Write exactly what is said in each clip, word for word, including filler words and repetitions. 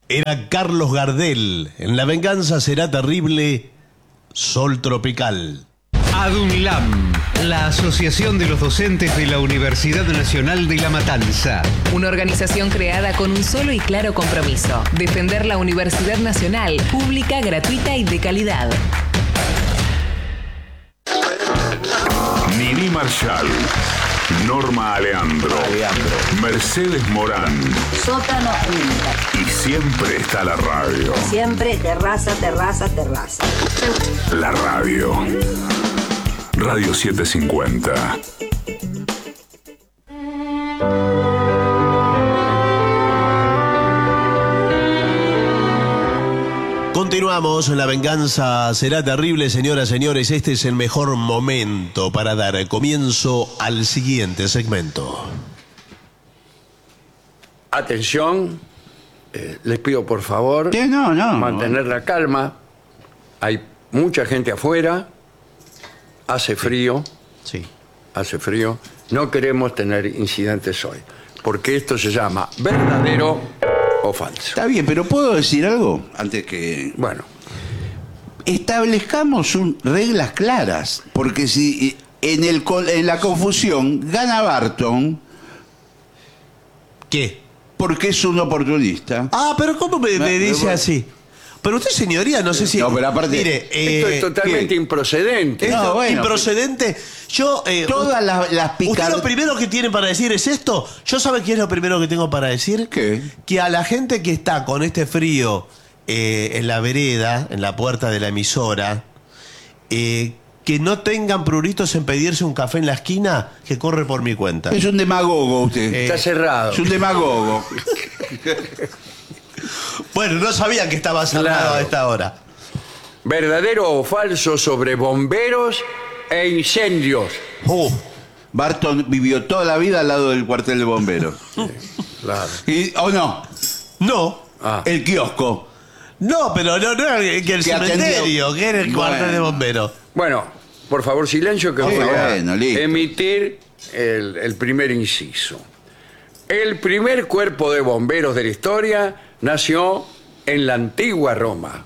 Era Carlos Gardel. En La venganza será terrible, Sol Tropical. ADUNLAM, la Asociación de los Docentes de la Universidad Nacional de La Matanza. Una organización creada con un solo y claro compromiso: defender la Universidad Nacional, pública, gratuita y de calidad. Nini Marshall, Norma Aleandro, Aleandro. Mercedes Morán. Sótano uno. Y siempre está la radio. Siempre terraza, terraza, terraza. La radio. Radio setecientos cincuenta. Continuamos, La venganza será terrible, señoras y señores. Este es el mejor momento para dar comienzo al siguiente segmento. Atención, eh, les pido por favor Sí, no, no. mantener la calma. Hay mucha gente afuera, hace frío, Sí. hace frío. No queremos tener incidentes hoy, porque esto se llama verdadero o falso. Está bien, pero ¿puedo decir algo? Antes que... Bueno, Establezcamos un- reglas claras, porque si en, el, col- en la confusión gana Barton ¿Qué? porque es un oportunista. Ah, pero ¿cómo me, me Me- dice me- así? Pero usted, señoría, no sé si... No, pero aparte- Mire, esto eh, es totalmente ¿qué? improcedente. esto No, bueno, improcedente. Yo... eh, Todas las, las ¿Usted picar- lo primero que tiene para decir es esto? ¿Yo sabe qué es lo primero que tengo para decir? ¿Qué? Que a la gente que está con este frío eh, en la vereda, en la puerta de la emisora, eh, que no tengan pruritos en pedirse un café en la esquina, que corre por mi cuenta. Es un demagogo usted. Eh, Está cerrado. Es un demagogo. Bueno, no sabía que estaba cerrado Claro. a esta hora. Verdadero o falso sobre bomberos e incendios. Uh, Barton vivió toda la vida al lado del cuartel de bomberos. Claro. Y, ¿O no? no. Ah. El kiosco. No, pero no, no era que el Que cementerio, atendió. que era el cuartel Bueno. de bomberos. Bueno, por favor, silencio que Sí, voy a bueno, listo. emitir el, el primer inciso. El primer cuerpo de bomberos de la historia nació en la antigua Roma.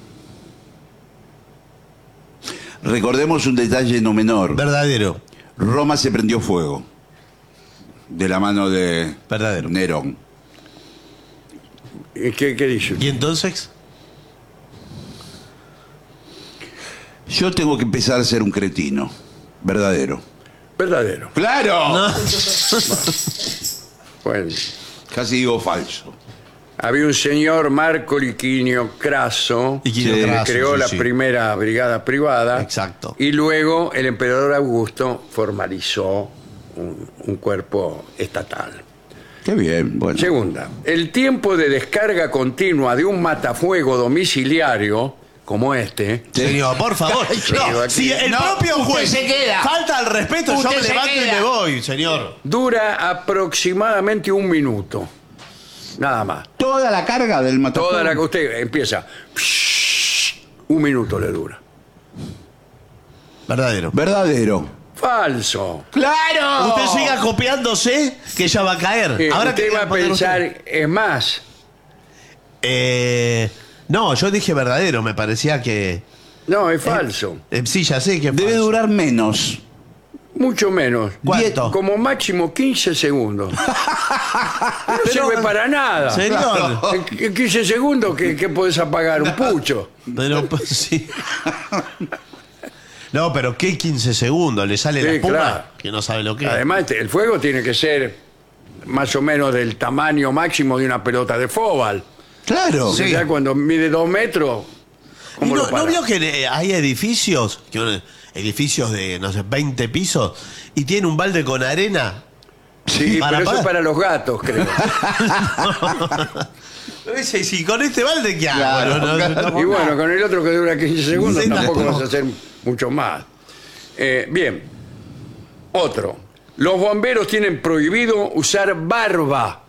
Recordemos un detalle no menor. Verdadero. Roma se prendió fuego. De la mano de Verdadero. Nerón. ¿Y ¿Qué, qué dice? ¿Y entonces? Yo tengo que empezar a ser un cretino. Verdadero. Verdadero. ¡Claro! No. Bueno, Casi digo falso. había un señor Marco Licinio Craso Y Quino Sí, Craso, que creó sí, la sí. primera brigada privada. Exacto. Y luego el emperador Augusto formalizó un, un cuerpo estatal. Qué bien, bueno. Segunda, el tiempo de descarga continua de un matafuego domiciliario como este Señor, por favor. No, aquí. si el No, propio usted juez se queda. falta al respeto, yo Usted me se levanto y queda. me voy, señor. dura aproximadamente un minuto. Nada más. Toda la carga del matafuego. Toda la que usted empieza. Un minuto le dura. Verdadero. Verdadero. Falso. ¡Claro! Usted siga copiándose que ya va a caer. Eh, Ahora usted que va a pensar, es más, Eh, no, yo dije verdadero, me parecía que... no, es falso. eh, sí, ya sé que es Debe falso. durar menos. Mucho menos. ¿Cuánto? Como máximo quince segundos. No Pero- sirve para nada. Señor. En en quince segundos que, que podés apagar un pucho. Pero pues, sí. No, pero ¿qué quince segundos? Le sale la Sí, espuma claro. que no sabe lo que es. Además, este, el fuego tiene que ser más o menos del tamaño máximo de una pelota de fútbol. Claro. O sea, cuando mide dos metros, ¿Y ¿cómo no, lo para? ¿no vio que eh, hay edificios, que uno- edificios de, no sé, veinte pisos, y tiene un balde con arena? Sí, para pero eso es apagar. para los gatos, creo. Pero dice, si con este balde, ¿qué hago? Claro, No, no, claro. no, Y bueno, con el otro que dura quince segundos Sí, tampoco no. vas a hacer mucho más. Eh, bien. Otro. Los bomberos tienen prohibido usar barba.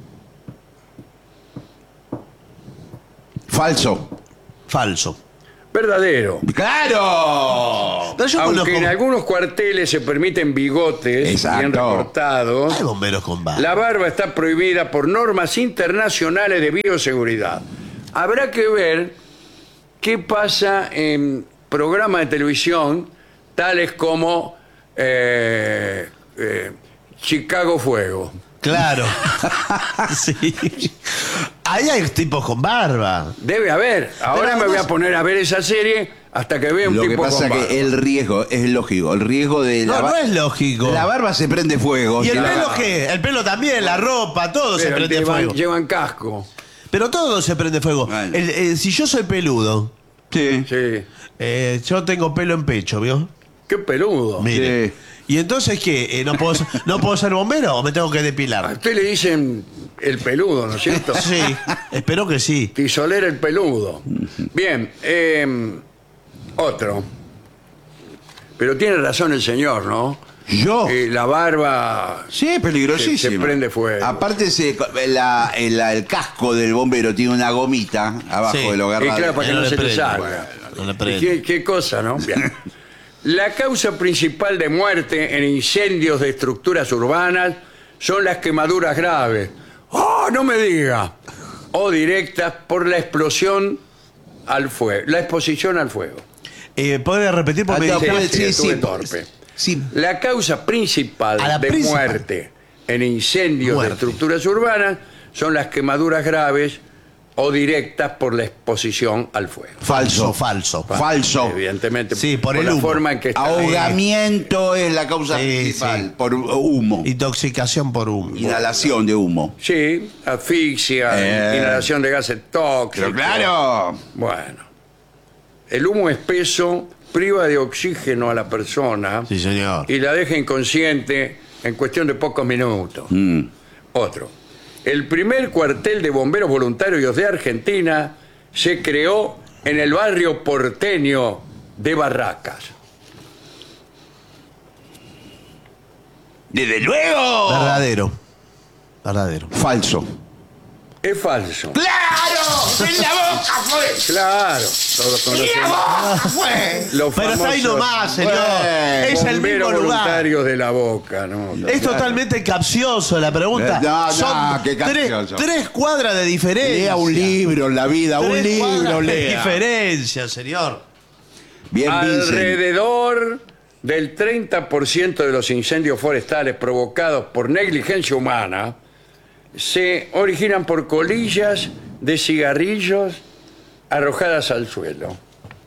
Falso. Falso. Verdadero. ¡Claro! No, yo Aunque conozco- en algunos cuarteles se permiten bigotes Exacto. bien recortados, Hay bomberos con barba. la barba está prohibida por normas internacionales de bioseguridad. Habrá que ver qué pasa en programas de televisión tales como eh, eh, Chicago Fuego. Claro. Sí. Ahí hay tipos con barba. Debe haber. Ahora Pero me voy a además- poner a ver esa serie hasta que vea un Lo que tipo pasa con que barba. el riesgo es lógico. El riesgo de la No, ba- no es lógico. La barba se prende fuego. ¿Y el si la- pelo qué? El pelo también, la ropa, todo se Pero prende llevan, fuego. llevan casco. Pero todo se prende fuego. Bueno. El- el- si yo soy peludo, Sí. Sí. eh, yo tengo pelo en pecho, ¿vio? Qué peludo. Mire. Sí. ¿Y entonces qué? Eh, ¿no, puedo, ser- ¿No puedo ser bombero o me tengo que A depilar? usted le dicen el peludo, ¿no es cierto? Sí, espero que sí. Tisolera el peludo. Bien, eh, otro. Pero tiene razón el señor, ¿no? Yo. Eh, la barba... Sí, es peligrosísimo. Se- se prende fuego. Aparte, se, la- el, el casco del bombero tiene una gomita abajo Sí. de los Y garrados. claro, para que No no, le se te prende, salga. bueno, no le ¿Y prende. ¿Qué, qué cosa, ¿no? Bien. La causa principal de muerte en incendios de estructuras urbanas son las quemaduras graves. ¡Oh, no me diga! O directas por la explosión al fuego, la exposición al fuego. Eh, ¿Puede repetir? Ah, Porque no, me puede- dice- sí, sí, estuve sí, torpe. sí. La causa principal A la de principal. muerte en incendios Muerte. de estructuras urbanas son las quemaduras graves o directas por la exposición al fuego. Falso. Falso. Falso. Evidentemente, Sí, por el la humo. forma en que está. Ahogamiento es la causa Sí, principal. sí. Por humo. Intoxicación por humo. Inhalación de humo. Sí, asfixia, Eh. inhalación de gases tóxicos. Pero claro. Bueno, el humo espeso priva de oxígeno a la persona Sí, señor. y la deja inconsciente en cuestión de pocos minutos. Mm. Otro. El primer cuartel de bomberos voluntarios de Argentina se creó en el barrio porteño de Barracas. Desde luego. Verdadero. Verdadero. Falso. Es falso. ¡Claro! ¡En la boca fue! Claro, todos conocemos fue! los Pero está ahí famosos nomás, señor. Bueno, Es el bomberos mismo lugar. voluntarios de la Boca, ¿no? Es totalmente capcioso la pregunta. No, no, Son qué tres, capcioso. tres cuadras de diferencia. Lea un libro en la vida, un Tres libro cuadras de lea. diferencia, señor. Bien, Vincent. Alrededor del treinta por ciento de los incendios forestales provocados por negligencia humana se originan por colillas de cigarrillos arrojadas al suelo.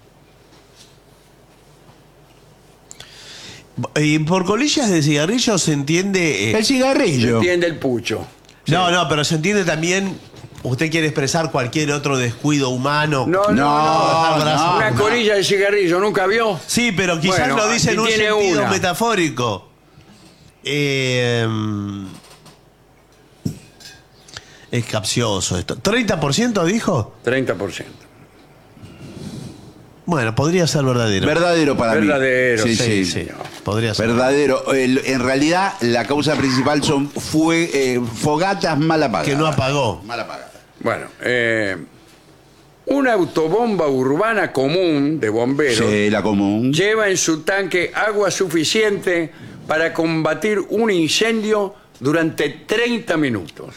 Y por colillas de cigarrillos se entiende. eh, El cigarrillo. ¿Entiende el pucho? no, no, pero se entiende también. Usted quiere expresar cualquier otro descuido humano. No, no, No, no. no, Una no. colilla de cigarrillo, ¿nunca vio? Sí, pero quizás Bueno, lo dice en aquí un tiene sentido una. metafórico. Eh, es capcioso esto. ¿treinta por ciento dijo? treinta por ciento. Bueno, podría ser verdadero. Verdadero para Verdadero, mí. Sí, sí. sí. Podría ser. Verdadero. El- en realidad, la causa principal son fue, eh, fogatas mal apagadas. Que no apagó. Mal apagadas. Bueno, eh, una autobomba urbana común de bomberos Sí, la común. lleva en su tanque agua suficiente para combatir un incendio durante treinta minutos.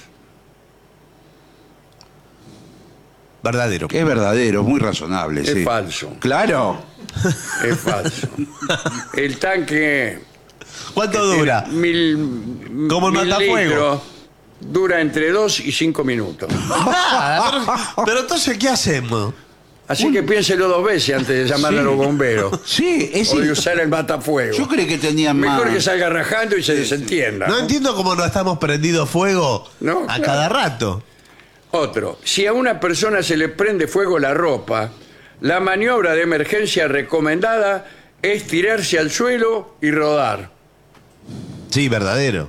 Verdadero. Es verdadero, muy razonable. Es sí. falso. Claro. Es falso. El tanque ¿Cuánto dura? mil, Como el mil matafuego. litros dura entre dos y cinco minutos. Nada, pero, pero entonces, ¿qué hacemos? Así que piénselo dos veces antes de llamar a los bomberos. Sí, es O de usar el matafuego. Yo creí que tenían más. Mejor que salga rajando y se desentienda. No ¿no? entiendo cómo no estamos prendido fuego No, a claro. cada rato. Otro, si a una persona se le prende fuego la ropa, la maniobra de emergencia recomendada es tirarse al suelo y rodar. Sí, verdadero.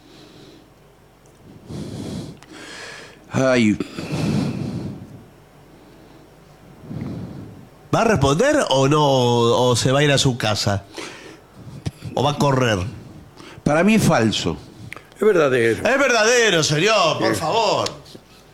Ay, ¿Va a responder o no? ¿O se va a ir a su casa? ¿O va a correr? para mí es falso. Es verdadero. Es verdadero, señor, por favor.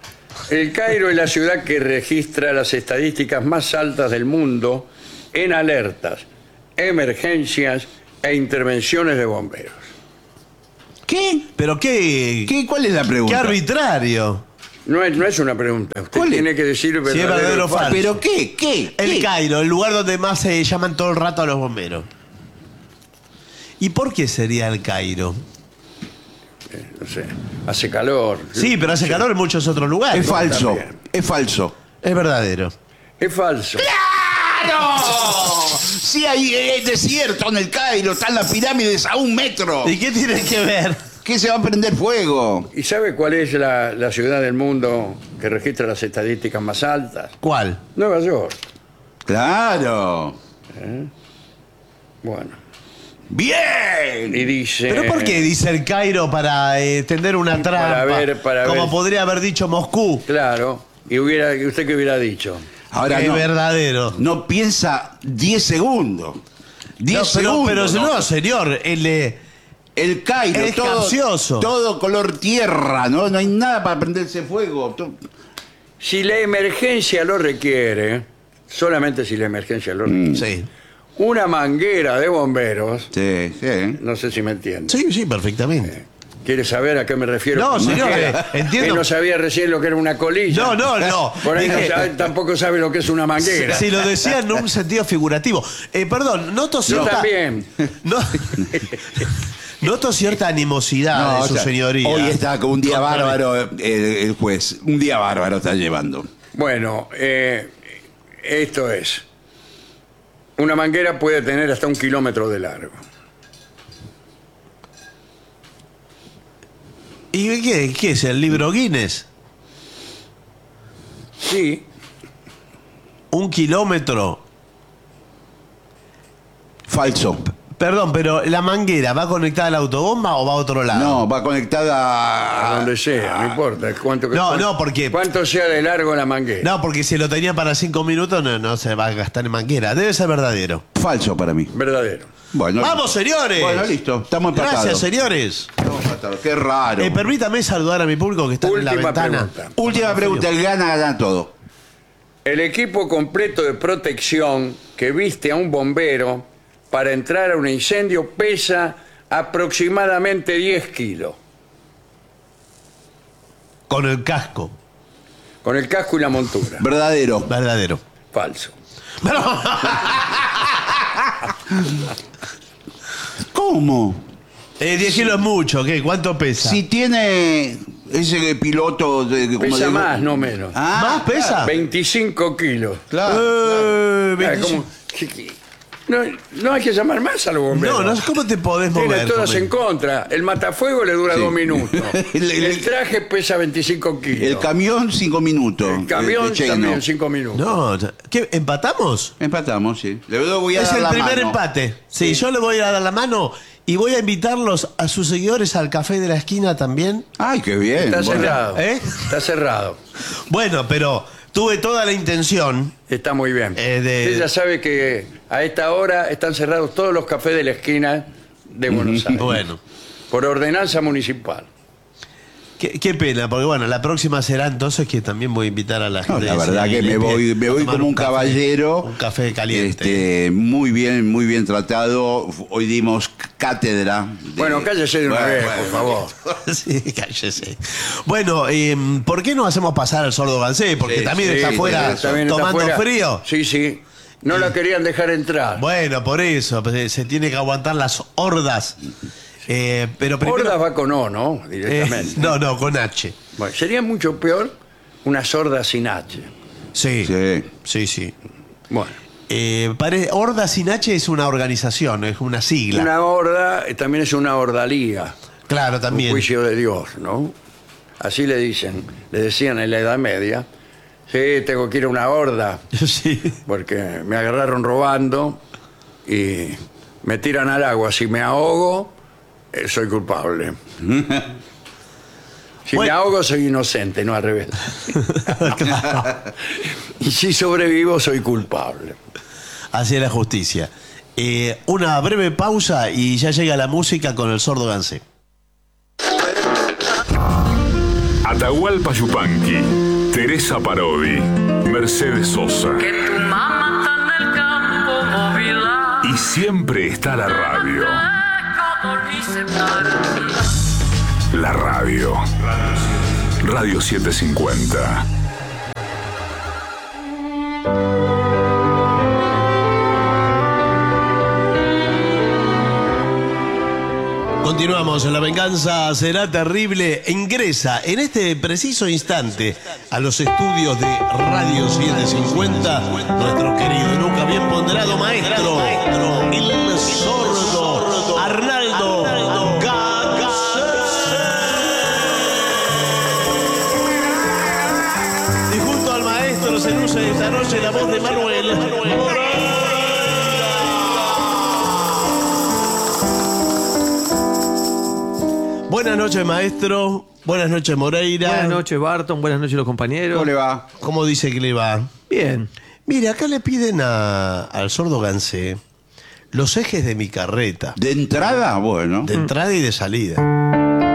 El Cairo es la ciudad que registra las estadísticas más altas del mundo en alertas, emergencias e intervenciones de bomberos. ¿Qué? Pero qué, ¿Qué? ¿Cuál es la qué pregunta? arbitrario. No es, no es una pregunta. Usted ¿Cuál es? tiene que decir Si es verdadero verdadero o o falso. falso. ¿Pero qué? ¿Qué? El ¿Qué? Cairo, el lugar donde más se llaman todo el rato a los bomberos. ¿Y por qué sería el Cairo? No sé, hace calor. Sí, pero hace calor en muchos otros lugares. Es falso. también. Es falso. Es verdadero. Es falso. ¡Claro! Sí, hay eh, desierto en el Cairo, están las pirámides a un metro. ¿Y qué tiene que ver? ¿Qué se va a prender fuego? ¿Y sabe cuál es la, la ciudad del mundo que registra las estadísticas más altas? ¿Cuál? Nueva York. Claro. Bueno. Bien. Y dice... ¿Pero por qué dice el Cairo para eh, tender una trampa? Para ver, para como ver. podría haber dicho Moscú. Claro. ¿Y hubiera, y usted qué hubiera dicho? Ahora Es no. verdadero. No piensa diez segundos. diez No, pero, segundos. pero ¿no? no, señor. El, eh, El Cairo, Es todo, capcioso. todo color tierra, ¿no? No hay nada para prenderse fuego. To- Si la emergencia lo requiere, solamente si la emergencia lo requiere, sí. una manguera de bomberos, Sí, sí. no sé si me entiende. Sí, sí, perfectamente. ¿Quiere saber a qué me refiero? No, con señor, manguera? eh, entiendo. Que no sabía recién lo que era una colilla. No, no, no. Por ahí no Dije- sabe- tampoco sabe lo que es una manguera. Si lo decía en un sentido figurativo. Eh, perdón, noto Yo cierta... también. No- noto cierta animosidad No, de o su sea, señoría. hoy está con un día Contra mí. bárbaro eh, el juez. Un día bárbaro está llevando. Bueno, eh, esto es. Una manguera puede tener hasta un kilómetro de largo. ¿Y qué, qué es el libro Guinness? Sí, Un kilómetro. Falso. Perdón, pero ¿la manguera va conectada a la autobomba o va a otro lado? No, va conectada a a... donde sea, no importa. Cuánto, No, cuánto- no, porque- ¿Cuánto sea de largo la manguera? No, porque si lo tenía para cinco minutos no, no se va a gastar en manguera. Debe ser verdadero. Falso para mí. Verdadero. Bueno, ¡Vamos, señores! Bueno, listo. Estamos empatados. Gracias, señores. Estamos empatados. Qué raro. Eh, permítame saludar a mi público que está en la Última ventana. pregunta. Última pregunta. El gana, gana todo. El equipo completo de protección que viste a un bombero para entrar a un incendio pesa aproximadamente diez kilos. Con el casco. Con el casco y la montura. Verdadero. Verdadero. Falso. ¿Cómo? Eh, diez kilos es mucho, ¿qué? ¿Cuánto pesa? Si tiene ese piloto de... como Pesa de- más, no menos. Ah, ¿Más pesa? veinticinco kilos. Claro. Eh, Ah, veinticinco. ¿cómo? ¿Qué- qué? No, no hay que llamar más a los bomberos. No, no sé cómo te podés Tiene mover. todas conmigo. en contra. El matafuego le dura Sí. dos minutos. El- el- el traje pesa veinticinco kilos. El camión, cinco minutos. El camión El cheino. también cinco minutos. No, ¿qué? ¿Empatamos? Empatamos, sí. Le voy a Es dar el la primer mano. empate. Sí, yo le voy a dar la mano y voy a invitarlos a sus seguidores al café de la esquina también. Ay, qué bien. Está Bueno. cerrado. ¿Eh? Está cerrado. Bueno, pero tuve toda la intención. Está muy bien. Eh, de- Usted ya sabe que a esta hora están cerrados todos los cafés de la esquina de Buenos Aires. Bueno, Por ordenanza municipal. qué, qué pena, porque bueno, la próxima será entonces que también voy a invitar a la No, gente. la de verdad que Cine me voy, me a voy tomar como un café, caballero. Un café caliente. Este, muy bien, muy bien tratado. Hoy dimos cátedra. de- Bueno, cállese de una Bueno, vez, bueno, por favor. Sí, cállese. Bueno, eh, ¿por qué no hacemos pasar al sordo Gansé? Porque Sí, también sí, está afuera sí, También está tomando afuera. frío. Sí, sí. No la querían dejar entrar. Bueno, por eso, pues, se tiene que aguantar las hordas. Eh, pero primero, Hordas va con O, ¿no? eh, Directamente. no, no, con H. Bueno, sería mucho peor una sorda sin H. Sí, sí, Sí. sí. Bueno, Eh, pare- Horda sin H es una organización, es una sigla. una horda eh, también es una ordalía. Claro, Un también. juicio de Dios, ¿no? Así le dicen, le decían en la Edad Media. Sí, tengo que ir a una horda Sí. porque me agarraron robando y me tiran al agua. Si me ahogo, eh, soy culpable. Si Bueno. me ahogo, soy inocente, no al revés. Claro. Y si sobrevivo, soy culpable. Así es la justicia. Eh, una breve pausa y ya llega la música con el sordo Gansé. Hasta Atahualpa Yupanqui, Teresa Parodi, Mercedes Sosa. Que tu mamá está en el campo móvil. Y siempre está la radio. La radio. Radio setecientos cincuenta. Continuamos, la venganza será terrible. Ingresa en este preciso instante a los estudios de Radio setecientos cincuenta nuestro querido y nunca bien ponderado maestro, el sordo Arnaldo Gaga. Y junto al maestro se luce esta noche la voz de Manuel Moreira. Buenas noches, maestro. Buenas noches, Moreira. Buenas noches, Barton. Buenas noches, los compañeros. ¿Cómo le va? ¿Cómo dice que le va? Bien. Mire, acá le piden a- al sordo Gansé los ejes de mi carreta. ¿De entrada? Bueno. De entrada y de salida.